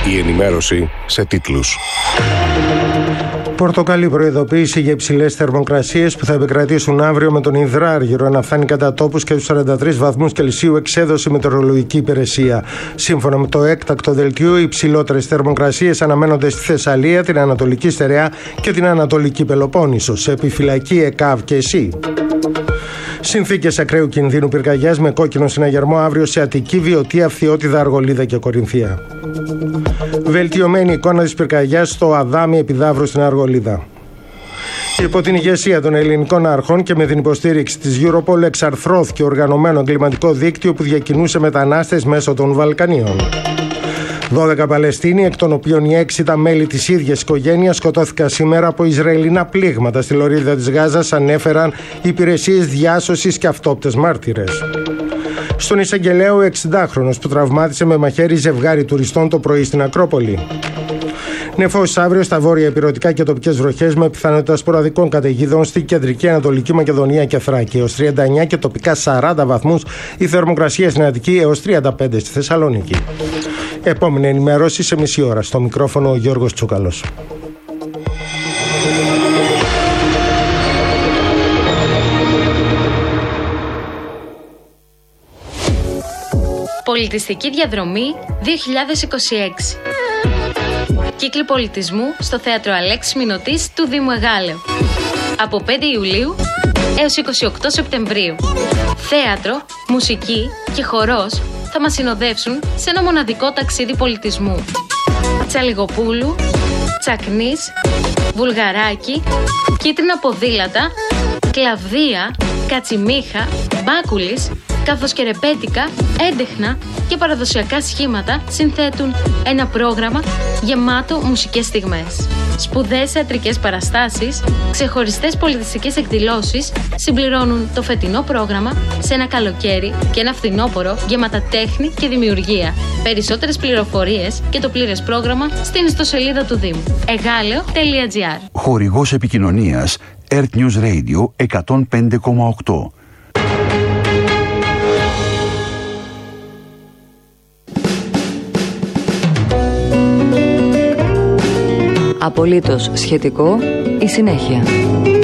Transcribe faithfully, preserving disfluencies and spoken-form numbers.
Η ενημέρωση σε τίτλους. Πορτοκαλί προειδοποίηση για υψηλές θερμοκρασίες που θα επικρατήσουν αύριο, με τον υδράργυρο να φτάνει κατά τόπους και τους σαράντα τρεις βαθμούς Κελσίου, εξέδωσε η Μετεωρολογική Υπηρεσία. Σύμφωνα με το έκτακτο δελτίο, οι υψηλότερες θερμοκρασίες αναμένονται στη Θεσσαλία, την Ανατολική Στερεά και την Ανατολική Πελοπόννησο. Σε επιφυλακή ΕΚΑΒ και ΕΣΥ. Συνθήκες ακραίου κινδύνου πυρκαγιάς με κόκκινο συναγερμό αύριο σε Αττική, Βιωτία, Φθιώτιδα, Αργολίδα και Κορινθία. Βελτιωμένη εικόνα της πυρκαγιάς στο Αδάμι Επιδαύρου στην Αργολίδα. Υπό την ηγεσία των ελληνικών αρχών και με την υποστήριξη της Europol εξαρθρώθηκε οργανωμένο εγκληματικό δίκτυο που διακινούσε μετανάστες μέσω των Βαλκανίων. δώδεκα Παλαιστίνοι, εκ των οποίων οι έξι ήταν μέλη της ίδιας οικογένειας, σκοτώθηκαν σήμερα από Ισραηλινά πλήγματα στη λωρίδα της Γάζας, ανέφεραν υπηρεσίες διάσωσης και αυτόπτες μάρτυρες. Στον Εισαγγελέο, εξηντάχρονος που τραυμάτισε με μαχαίρι ζευγάρι τουριστών το πρωί στην Ακρόπολη. Νεφώσεις αύριο στα βόρεια ηπειρωτικά και τοπικές βροχές με πιθανότητα σποραδικών καταιγίδων στη κεντρική Ανατολική Μακεδονία και Θράκη. Έως τριάντα εννέα και τοπικά σαράντα βαθμούς η θερμοκρασία στην Αττική, έως τριάντα πέντε στη Θεσσαλονίκη. Επόμενη ενημέρωση σε μισή ώρα. Στο μικρόφωνο ο Γιώργος Τσούκαλος. Πολιτιστική διαδρομή δύο χιλιάδες είκοσι έξι. Κύκλοι πολιτισμού στο Θέατρο Αλέξης Μηνωτής του Δήμου Εγάλεω. Από πέντε Ιουλίου έως είκοσι οκτώ Σεπτεμβρίου. Θέατρο, μουσική και χορός θα μας συνοδεύσουν σε ένα μοναδικό ταξίδι πολιτισμού. Τσαλιγοπούλου, Τσακνής, Βουλγαράκι, Κίτρινα Ποδήλατα, Κλαβδία, Κατσιμίχα, Μπάκουλης, καθώς και ρεπέτικα, έντεχνα και παραδοσιακά σχήματα συνθέτουν ένα πρόγραμμα γεμάτο μουσικές στιγμές. Σπουδαίες θεατρικές παραστάσεις, ξεχωριστές πολιτιστικές εκδηλώσεις συμπληρώνουν το φετινό πρόγραμμα σε ένα καλοκαίρι και ένα φθινόπωρο γεμάτα τέχνη και δημιουργία. Περισσότερες πληροφορίες και το πλήρες πρόγραμμα στην ιστοσελίδα του Δήμου εγάλεο τελεία τζι άρ. Χορηγός επικοινωνίας Earth News Radio εκατόν πέντε κόμμα οκτώ. Απολύτως σχετικό η συνέχεια.